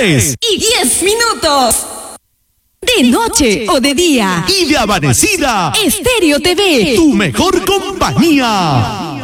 3:10. De noche o de día. Y de amanecida. Estéreo TV. Tu mejor compañía.